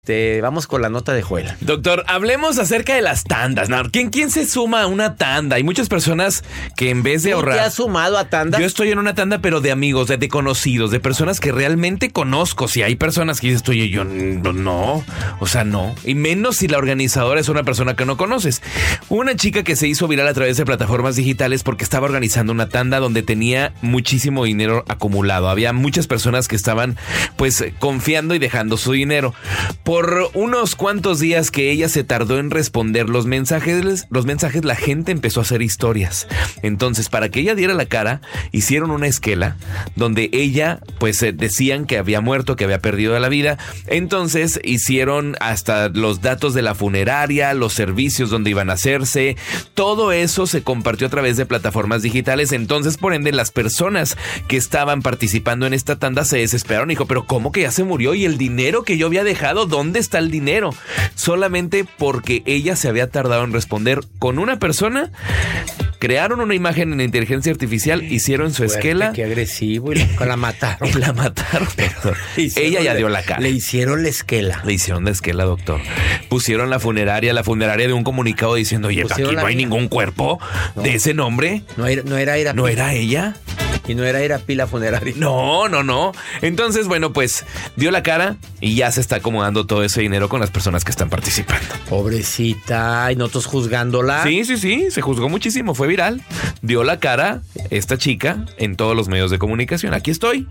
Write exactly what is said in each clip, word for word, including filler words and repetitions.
Te, vamos con la nota de Joel. Doctor, hablemos acerca de las tandas. ¿Quién, ¿Quién se suma a una tanda? Hay muchas personas que en vez de ahorrar... ¿Te has sumado a tandas? Yo estoy en una tanda, pero de amigos, de, de conocidos, de personas que realmente conozco. Si hay personas que dices, oye, yo no, no, o sea, no. Y menos si la organizadora es una persona que no conoces. Una chica que se hizo viral a través de plataformas digitales porque estaba organizando una tanda donde tenía muchísimo dinero acumulado. Había muchas personas que estaban, pues, confiando y dejando su dinero. Por unos cuantos días que ella se tardó en responder los mensajes, los mensajes, la gente empezó a hacer historias. Entonces, para que ella diera la cara, hicieron una esquela donde ella, pues, eh, decían que había muerto, que había perdido la vida. Entonces, hicieron hasta los datos de la funeraria, los servicios donde iban a hacerse. Todo eso se compartió a través de plataformas digitales. Entonces, por ende, las personas que estaban participando en esta tanda se desesperaron. Dijo, pero ¿cómo que ya se murió? ¿Y el dinero que yo había dejado? ¿Dónde está el dinero? Solamente porque ella se había tardado en responder con una persona. Crearon una imagen en inteligencia artificial, hicieron su esquela. Qué agresivo, y la, la mataron. Y la mataron, doctor. Ella ya dio la cara. Le hicieron la esquela. Le hicieron la esquela, doctor. Pusieron la funeraria, la funeraria de un comunicado diciendo, oye, aquí no hay ningún cuerpo no. de ese nombre. No era, no era, era ¿No era ella? Y no era ir a pila funeraria. No, no, no. Entonces, bueno, pues dio la cara y ya se está acomodando todo ese dinero con las personas que están participando. Pobrecita, y nosotros juzgándola. Sí, sí, sí, se juzgó muchísimo, fue viral. Dio la cara esta chica en todos los medios de comunicación. Aquí estoy,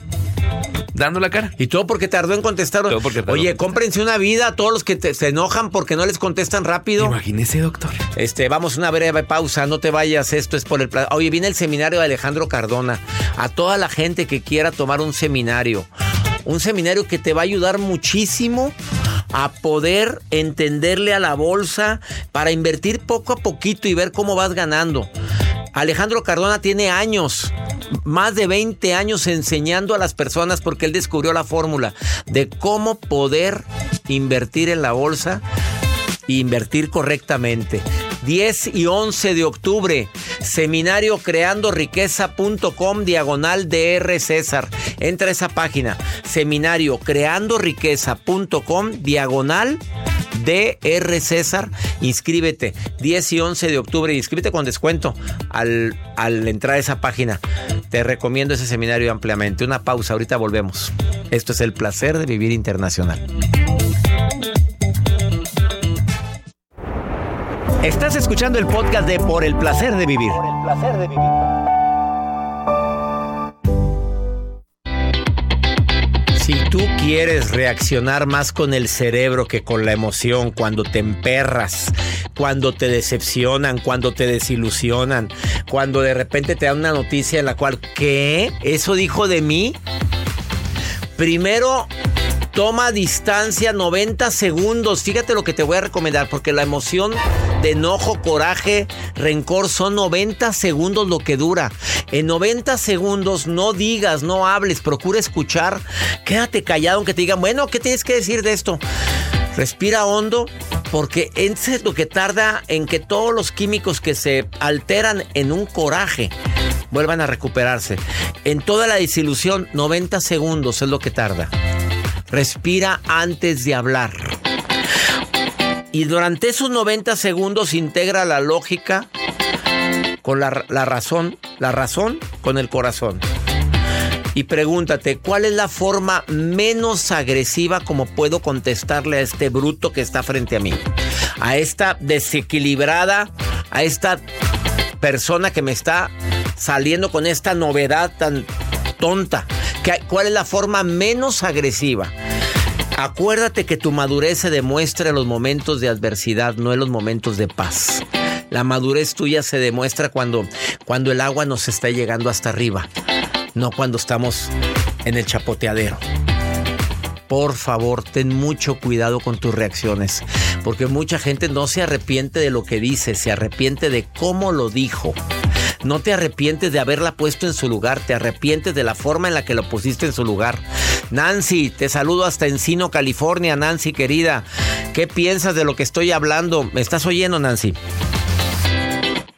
dando la cara. Y todo porque tardó en contestar. Todo porque tardó. Oye, cómprense una vida a todos los que te, se enojan porque no les contestan rápido. Imagínese, doctor. Este, vamos a una breve pausa, no te vayas, esto es por el... Pla- Oye, viene el seminario de Alejandro Cardona. A toda la gente que quiera tomar un seminario. Un seminario que te va a ayudar muchísimo a poder entenderle a la bolsa para invertir poco a poquito y ver cómo vas ganando. Alejandro Cardona tiene años, más de veinte años enseñando a las personas porque él descubrió la fórmula de cómo poder invertir en la bolsa e invertir correctamente. diez y once de octubre, seminario creando riqueza punto com diagonal D R César. Entra a esa página, seminario creando riqueza punto com diagonal D R César. Inscríbete, diez y once de octubre, inscríbete con descuento al, al entrar a esa página. Te recomiendo ese seminario ampliamente. Una pausa, ahorita volvemos. Esto es El Placer de Vivir Internacional. Estás escuchando el podcast de Por el Placer de Vivir. Por el Placer de Vivir. Si tú quieres reaccionar más con el cerebro que con la emoción, cuando te emperras, cuando te decepcionan, cuando te desilusionan, cuando de repente te dan una noticia en la cual, ¿qué? ¿Eso dijo de mí? Primero, toma distancia noventa segundos. Fíjate lo que te voy a recomendar, porque la emoción de enojo, coraje, rencor son noventa segundos lo que dura. En noventa segundos no digas, no hables, procura escuchar. Quédate callado aunque te digan, bueno, ¿qué tienes que decir de esto? Respira hondo, porque eso es lo que tarda en que todos los químicos que se alteran en un coraje vuelvan a recuperarse. En toda la desilusión, noventa segundos es lo que tarda. Respira antes de hablar. Y durante esos noventa segundos integra la lógica con la, la razón, la razón con el corazón. Y pregúntate, ¿cuál es la forma menos agresiva como puedo contestarle a este bruto que está frente a mí? A esta desequilibrada, a esta persona que me está saliendo con esta novedad tan tonta. ¿Cuál es la forma menos agresiva? Acuérdate que tu madurez se demuestra en los momentos de adversidad, no en los momentos de paz. La madurez tuya se demuestra cuando, cuando el agua nos está llegando hasta arriba, no cuando estamos en el chapoteadero. Por favor, ten mucho cuidado con tus reacciones, porque mucha gente no se arrepiente de lo que dice, se arrepiente de cómo lo dijo. No te arrepientes de haberla puesto en su lugar, te arrepientes de la forma en la que lo pusiste en su lugar. Nancy, te saludo hasta Encino, California. Nancy, querida, ¿qué piensas de lo que estoy hablando? ¿Me estás oyendo, Nancy?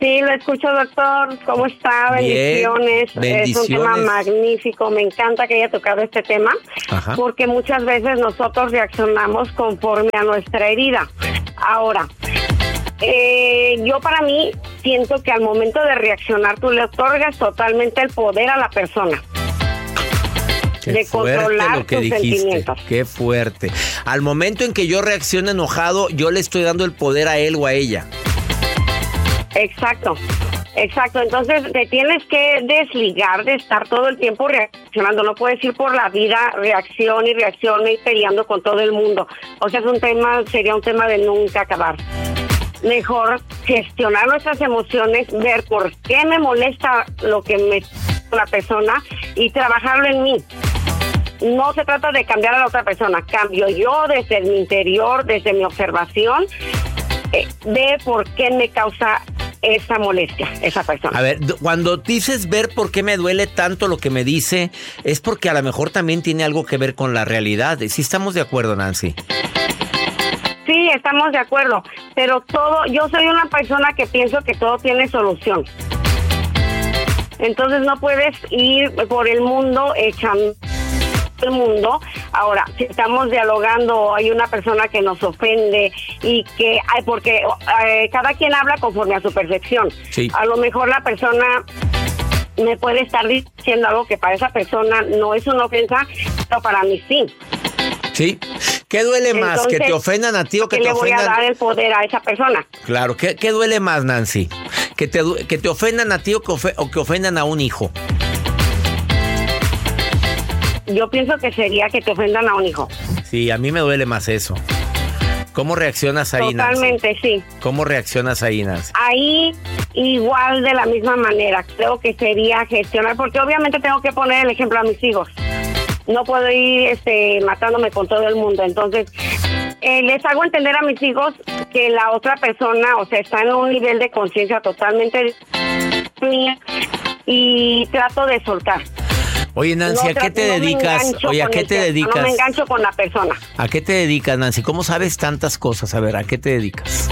Sí, lo escucho, doctor. ¿Cómo está? Bendiciones. Bien, bendiciones. Es un tema magnífico. Me encanta que haya tocado este tema. Ajá. Porque muchas veces nosotros reaccionamos conforme a nuestra herida. Ahora, eh, yo para mí siento que al momento de reaccionar tú le otorgas totalmente el poder a la persona. Qué de controlar lo que tus dijiste. sentimientos. Qué fuerte. Al momento en que yo reacciono enojado, yo le estoy dando el poder a él o a ella. Exacto, exacto. Entonces te tienes que desligar de estar todo el tiempo reaccionando. No puedes ir por la vida reacción y reacción y peleando con todo el mundo. O sea, es un tema, sería un tema de nunca acabar. Mejor gestionar nuestras emociones, ver por qué me molesta lo que me la persona y trabajarlo en mí. No se trata de cambiar a la otra persona, cambio yo desde mi interior, desde mi observación, eh, de por qué me causa esa molestia, esa persona. A ver, cuando dices ver por qué me duele tanto lo que me dice, es porque a lo mejor también tiene algo que ver con la realidad. ¿Sí estamos de acuerdo, Nancy? Sí, estamos de acuerdo, pero todo, yo soy una persona que pienso que todo tiene solución. Entonces no puedes ir por el mundo echando el mundo. Ahora, si estamos dialogando, hay una persona que nos ofende y que, ay, porque eh, cada quien habla conforme a su percepción. Sí. A lo mejor la persona me puede estar diciendo algo que para esa persona no es una ofensa, pero para mí sí. Sí. ¿Qué duele más? Entonces, ¿que te ofendan a ti o que te ofendan? ¿qué le voy a dar el poder a esa persona? Claro. ¿Qué, qué duele más, Nancy? ¿Que te, que te ofendan a ti o que, ofe- o que ofendan a un hijo? Yo pienso que sería que te ofendan a un hijo. Sí, a mí me duele más eso. ¿Cómo reaccionas ahí, Nancy? Totalmente, sí. ¿Cómo reaccionas ahí, Nancy? Ahí igual de la misma manera. Creo que sería gestionar, porque obviamente tengo que poner el ejemplo a mis hijos. No puedo ir este, matándome con todo el mundo. Entonces, eh, les hago entender a mis hijos que la otra persona, o sea, está en un nivel de conciencia totalmente mía y trato de soltar. Oye, Nancy, No ¿a qué trato- te no me dedicas? engancho Oye, ¿a con qué el te tema, dedicas? No me engancho con la persona. ¿A qué te dedicas, Nancy? ¿Cómo sabes tantas cosas? A ver, ¿a qué te dedicas?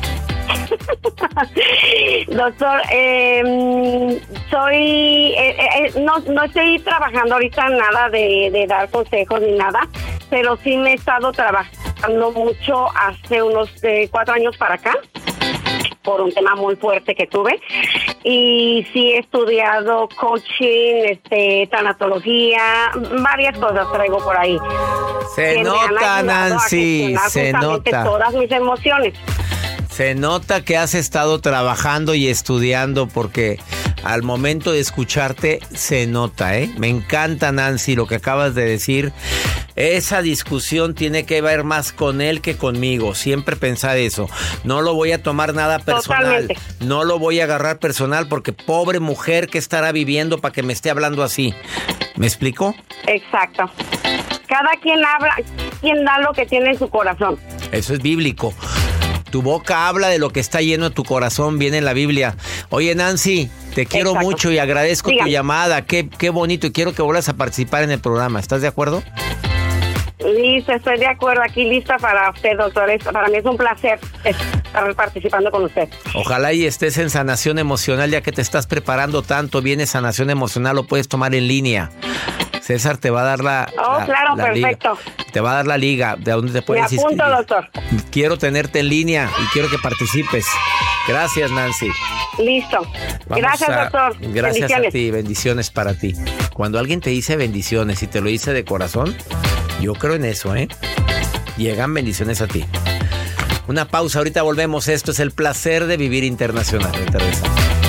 Doctor, eh, soy, eh, eh, no, no estoy trabajando ahorita en nada de, de dar consejos ni nada, pero sí me he estado trabajando mucho hace unos eh, cuatro años para acá, por un tema muy fuerte que tuve, y sí he estudiado coaching, este, tanatología, varias cosas traigo por ahí. Se nota, Nancy, se nota. Todas mis emociones. Se nota que has estado trabajando y estudiando porque al momento de escucharte se nota, ¿eh? Me encanta, Nancy, lo que acabas de decir. Esa discusión tiene que ver más con él que conmigo. Siempre pensar eso. No lo voy a tomar nada personal. Totalmente. No lo voy a agarrar personal porque pobre mujer que estará viviendo para que me esté hablando así. ¿Me explico? Exacto. Cada quien habla, quien da lo que tiene en su corazón. Eso es bíblico. Tu boca habla de lo que está lleno de tu corazón, viene en la Biblia. Oye, Nancy, te quiero Exacto. mucho y agradezco Dígame. tu llamada. Qué, qué bonito y quiero que vuelvas a participar en el programa. ¿Estás de acuerdo? Listo, estoy de acuerdo. Aquí lista para usted, doctor. Es- Para mí es un placer estar participando con usted. Ojalá y estés en sanación emocional, ya que te estás preparando tanto. Viene sanación emocional, lo puedes tomar en línea. César te va a dar la, Oh, la- claro, la liga. perfecto. Te va a dar la liga de donde te Me puedes apunto, inscribir. doctor. Quiero tenerte en línea y quiero que participes. Gracias, Nancy. Listo. Vamos Gracias, a- doctor. Gracias Bendiciones. a ti, bendiciones para ti. Cuando alguien te dice bendiciones y te lo dice de corazón, yo creo en eso, ¿eh? Llegan bendiciones a ti. Una pausa, ahorita volvemos. Esto es El Placer de Vivir Internacional. Ahorita regresamos.